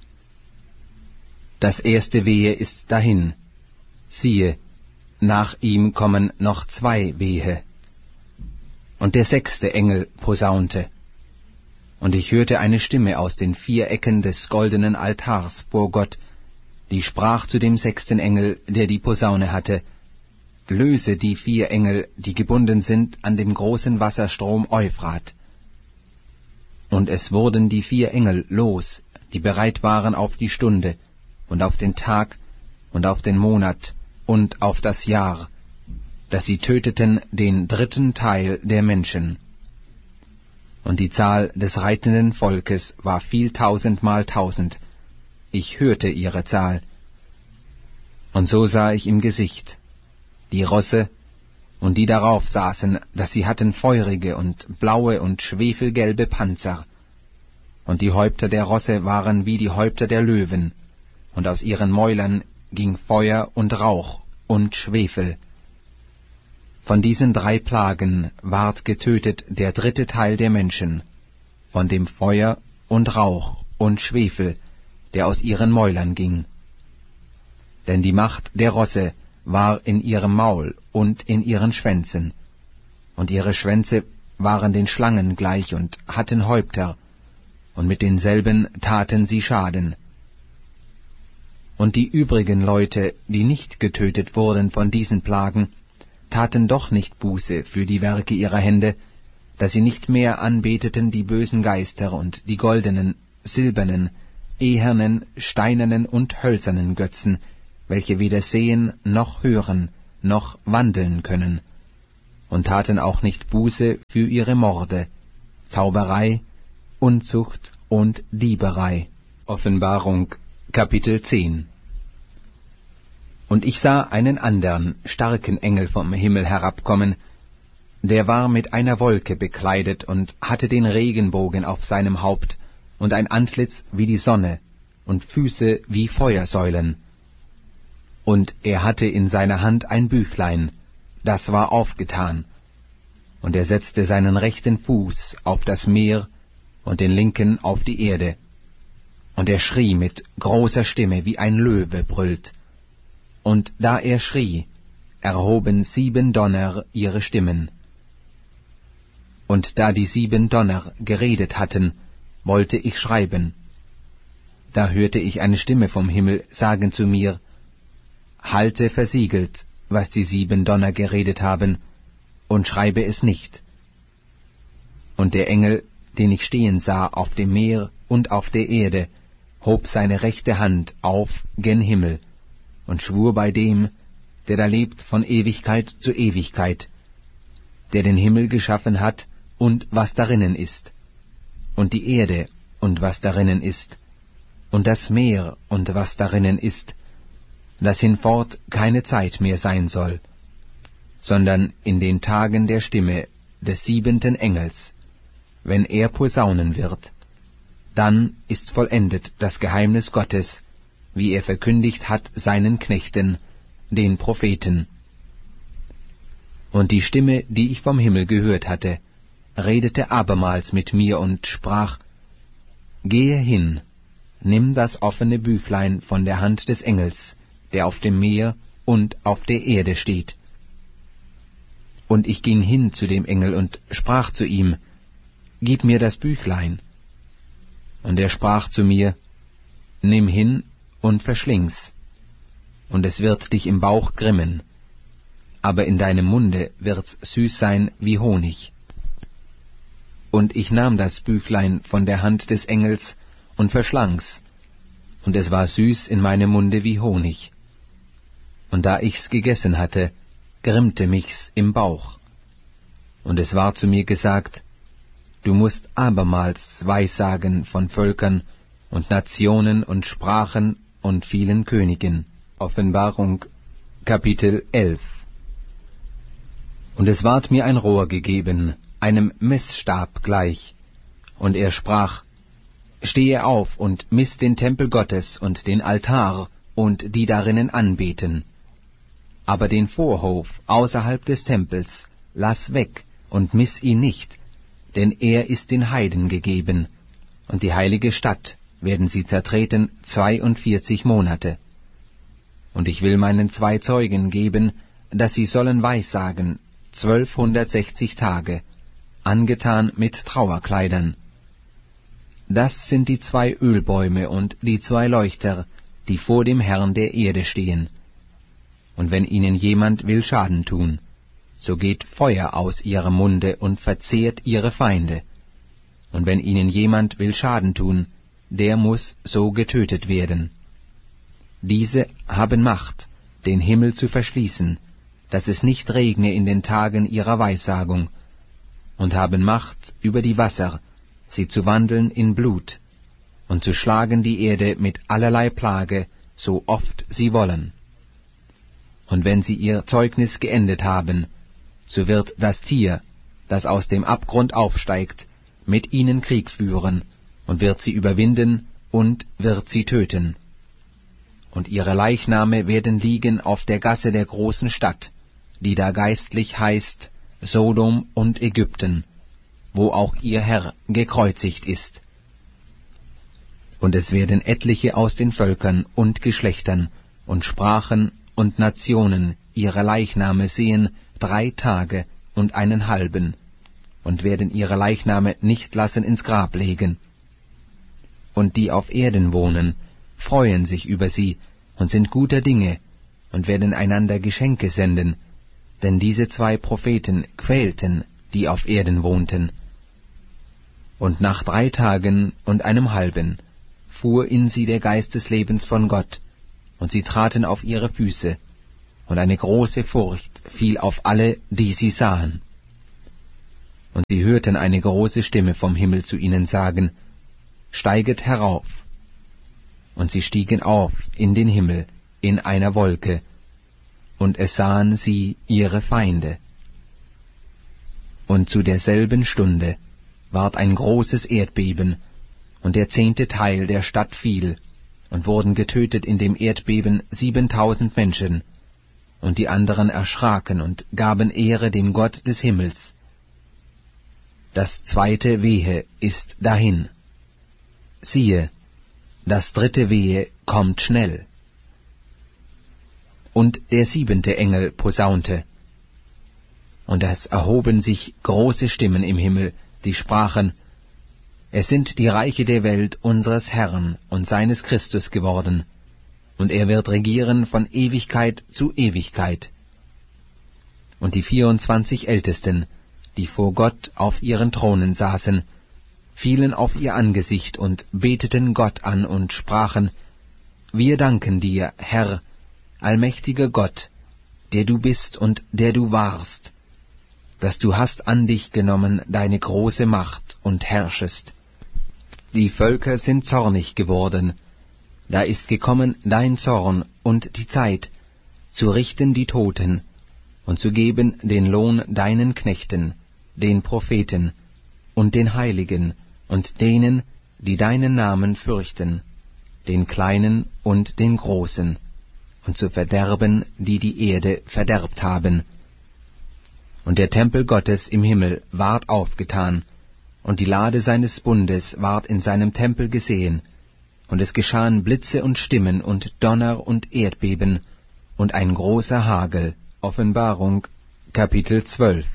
Das erste Wehe ist dahin, siehe, nach ihm kommen noch zwei Wehe. Und der sechste Engel posaunte, und ich hörte eine Stimme aus den vier Ecken des goldenen Altars vor Gott, die sprach zu dem sechsten Engel, der die Posaune hatte, löse die vier Engel, die gebunden sind an dem großen Wasserstrom Euphrat. Und es wurden die vier Engel los, die bereit waren auf die Stunde und auf den Tag und auf den Monat und auf das Jahr, dass sie töteten den dritten Teil der Menschen. Und die Zahl des reitenden Volkes war viel tausendmal tausend. Ich hörte ihre Zahl. Und so sah ich im Gesicht die Rosse und die darauf saßen, dass sie hatten feurige und blaue und schwefelgelbe Panzer. Und die Häupter der Rosse waren wie die Häupter der Löwen, und aus ihren Mäulern ging Feuer und Rauch und Schwefel. Von diesen drei Plagen ward getötet der dritte Teil der Menschen, von dem Feuer und Rauch und Schwefel, der aus ihren Mäulern ging. Denn die Macht der Rosse war in ihrem Maul und in ihren Schwänzen, und ihre Schwänze waren den Schlangen gleich und hatten Häupter, und mit denselben taten sie Schaden. Und die übrigen Leute, die nicht getötet wurden von diesen Plagen, taten doch nicht Buße für die Werke ihrer Hände, dass sie nicht mehr anbeteten die bösen Geister und die goldenen, silbernen, ehernen, steinernen und hölzernen Götzen, welche weder sehen noch hören noch wandeln können, und taten auch nicht Buße für ihre Morde, Zauberei, Unzucht und Dieberei. Offenbarung, Kapitel zehn. Und ich sah einen andern, starken Engel vom Himmel herabkommen, der war mit einer Wolke bekleidet und hatte den Regenbogen auf seinem Haupt und ein Antlitz wie die Sonne und Füße wie Feuersäulen. Und er hatte in seiner Hand ein Büchlein, das war aufgetan. Und er setzte seinen rechten Fuß auf das Meer und den linken auf die Erde. Und er schrie mit großer Stimme, wie ein Löwe brüllt. Und da er schrie, erhoben sieben Donner ihre Stimmen. Und da die sieben Donner geredet hatten, wollte ich schreiben. Da hörte ich eine Stimme vom Himmel sagen zu mir, Halte versiegelt, was die sieben Donner geredet haben, und schreibe es nicht. Und der Engel, den ich stehen sah auf dem Meer und auf der Erde, hob seine rechte Hand auf gen Himmel und schwur bei dem, der da lebt von Ewigkeit zu Ewigkeit, der den Himmel geschaffen hat und was darinnen ist, und die Erde und was darinnen ist, und das Meer und was darinnen ist, dass hinfort keine Zeit mehr sein soll, sondern in den Tagen der Stimme des siebenten Engels, wenn er posaunen wird, dann ist vollendet das Geheimnis Gottes, wie er verkündigt hat seinen Knechten, den Propheten. Und die Stimme, die ich vom Himmel gehört hatte, redete abermals mit mir und sprach, Gehe hin, nimm das offene Büchlein von der Hand des Engels, der auf dem Meer und auf der Erde steht. Und ich ging hin zu dem Engel und sprach zu ihm, Gib mir das Büchlein. Und er sprach zu mir, Nimm hin und verschling's, und es wird dich im Bauch grimmen, aber in deinem Munde wird's süß sein wie Honig. Und ich nahm das Büchlein von der Hand des Engels und verschlang's, und es war süß in meinem Munde wie Honig. Und da ich's gegessen hatte, grimmte mich's im Bauch. Und es war zu mir gesagt, Du musst abermals Weissagen von Völkern und Nationen und Sprachen und vielen Königen. Offenbarung, Kapitel elf. Und es ward mir ein Rohr gegeben, einem Messstab gleich, und er sprach, Stehe auf und miss den Tempel Gottes und den Altar und die darinnen anbeten. Aber den Vorhof außerhalb des Tempels lass weg und miss ihn nicht, denn er ist den Heiden gegeben, und die heilige Stadt werden sie zertreten zweiundvierzig Monate. Und ich will meinen zwei Zeugen geben, dass sie sollen weissagen zwölfhundertsechzig Tage, angetan mit Trauerkleidern. Das sind die zwei Ölbäume und die zwei Leuchter, die vor dem Herrn der Erde stehen. Und wenn ihnen jemand will Schaden tun, so geht Feuer aus ihrem Munde und verzehrt ihre Feinde. Und wenn ihnen jemand will Schaden tun, der muß so getötet werden. Diese haben Macht, den Himmel zu verschließen, dass es nicht regne in den Tagen ihrer Weissagung, und haben Macht über die Wasser, sie zu wandeln in Blut, und zu schlagen die Erde mit allerlei Plage, so oft sie wollen. Und wenn sie ihr Zeugnis geendet haben, so wird das Tier, das aus dem Abgrund aufsteigt, mit ihnen Krieg führen, und wird sie überwinden und wird sie töten. Und ihre Leichname werden liegen auf der Gasse der großen Stadt, die da geistlich heißt Sodom und Ägypten, wo auch ihr Herr gekreuzigt ist. Und es werden etliche aus den Völkern und Geschlechtern und Sprachen und Nationen ihre Leichname sehen drei Tage und einen halben, und werden ihre Leichname nicht lassen ins Grab legen. Und die auf Erden wohnen, freuen sich über sie und sind guter Dinge und werden einander Geschenke senden, denn diese zwei Propheten quälten, die auf Erden wohnten. Und nach drei Tagen und einem halben fuhr in sie der Geist des Lebens von Gott, und sie traten auf ihre Füße, und eine große Furcht fiel auf alle, die sie sahen. Und sie hörten eine große Stimme vom Himmel zu ihnen sagen, »Steiget herauf!« Und sie stiegen auf in den Himmel in einer Wolke, und es sahen sie ihre Feinde. Und zu derselben Stunde ward ein großes Erdbeben, und der zehnte Teil der Stadt fiel, und wurden getötet in dem Erdbeben siebentausend Menschen, und die anderen erschraken und gaben Ehre dem Gott des Himmels. Das zweite Wehe ist dahin. Siehe, das dritte Wehe kommt schnell. Und der siebente Engel posaunte, und es erhoben sich große Stimmen im Himmel, die sprachen, es sind die Reiche der Welt unseres Herrn und seines Christus geworden, und er wird regieren von Ewigkeit zu Ewigkeit. Und die vierundzwanzig Ältesten, die vor Gott auf ihren Thronen saßen, fielen auf ihr Angesicht und beteten Gott an und sprachen, wir danken dir, Herr, allmächtiger Gott, der du bist und der du warst, dass du hast an dich genommen deine große Macht und herrschest. Die Völker sind zornig geworden, da ist gekommen dein Zorn und die Zeit, zu richten die Toten und zu geben den Lohn deinen Knechten, den Propheten und den Heiligen und denen, die deinen Namen fürchten, den Kleinen und den Großen, und zu verderben, die die Erde verderbt haben. Und der Tempel Gottes im Himmel ward aufgetan, und die Lade seines Bundes ward in seinem Tempel gesehen, und es geschahen Blitze und Stimmen und Donner und Erdbeben und ein großer Hagel. Offenbarung, Kapitel zwölf.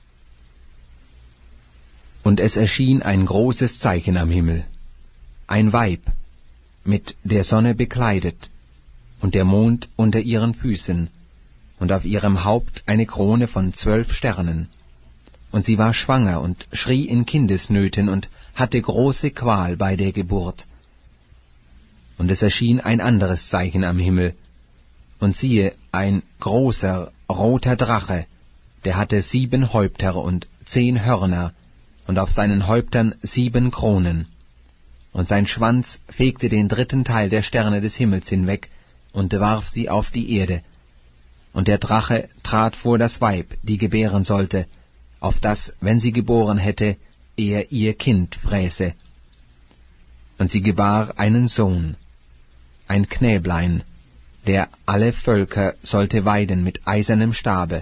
Und es erschien ein großes Zeichen am Himmel, ein Weib, mit der Sonne bekleidet, und der Mond unter ihren Füßen, und auf ihrem Haupt eine Krone von zwölf Sternen. Und sie war schwanger und schrie in Kindesnöten und hatte große Qual bei der Geburt. Und es erschien ein anderes Zeichen am Himmel, und siehe, ein großer, roter Drache, der hatte sieben Häupter und zehn Hörner, und auf seinen Häuptern sieben Kronen. Und sein Schwanz fegte den dritten Teil der Sterne des Himmels hinweg und warf sie auf die Erde. Und der Drache trat vor das Weib, die gebären sollte, auf das, wenn sie geboren hätte, er ihr Kind fräße. Und sie gebar einen Sohn, ein Knäblein, der alle Völker sollte weiden mit eisernem Stabe.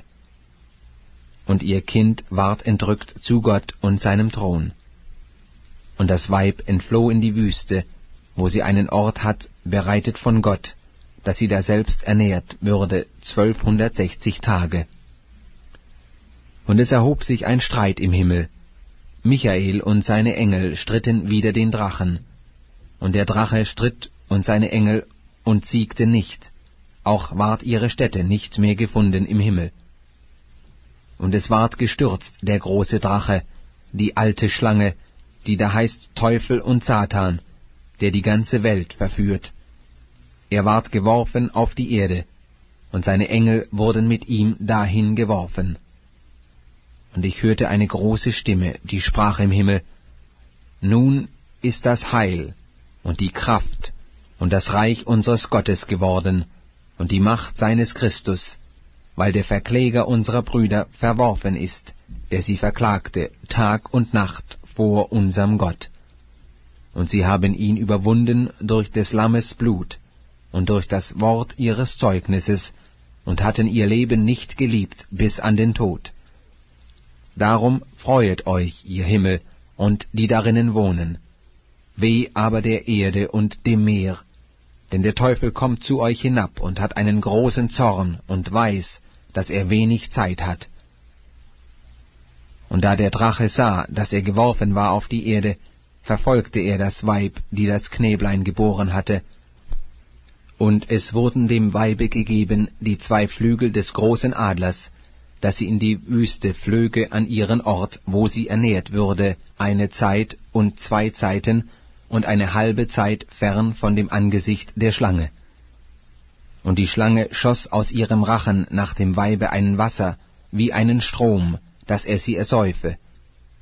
Und ihr Kind ward entrückt zu Gott und seinem Thron. Und das Weib entfloh in die Wüste, wo sie einen Ort hat, bereitet von Gott, dass sie daselbst ernährt würde zwölfhundertsechzig Tage. Und es erhob sich ein Streit im Himmel. Michael und seine Engel stritten wider den Drachen. Und der Drache stritt und seine Engel und siegte nicht, auch ward ihre Stätte nicht mehr gefunden im Himmel. Und es ward gestürzt, der große Drache, die alte Schlange, die da heißt Teufel und Satan, der die ganze Welt verführt. Er ward geworfen auf die Erde, und seine Engel wurden mit ihm dahin geworfen. Und ich hörte eine große Stimme, die sprach im Himmel, nun ist das Heil und die Kraft und das Reich unseres Gottes geworden und die Macht seines Christus, weil der Verkläger unserer Brüder verworfen ist, der sie verklagte Tag und Nacht vor unserem Gott. Und sie haben ihn überwunden durch des Lammes Blut und durch das Wort ihres Zeugnisses und hatten ihr Leben nicht geliebt bis an den Tod. Darum freuet euch, ihr Himmel, und die darinnen wohnen. Weh aber der Erde und dem Meer, denn der Teufel kommt zu euch hinab und hat einen großen Zorn und weiß, dass er wenig Zeit hat. Und da der Drache sah, dass er geworfen war auf die Erde, verfolgte er das Weib, die das Knäblein geboren hatte. Und es wurden dem Weibe gegeben die zwei Flügel des großen Adlers, dass sie in die Wüste flöge an ihren Ort, wo sie ernährt würde, eine Zeit und zwei Zeiten und eine halbe Zeit fern von dem Angesicht der Schlange. Und die Schlange schoss aus ihrem Rachen nach dem Weibe ein Wasser, wie einen Strom, dass er sie ersäufe.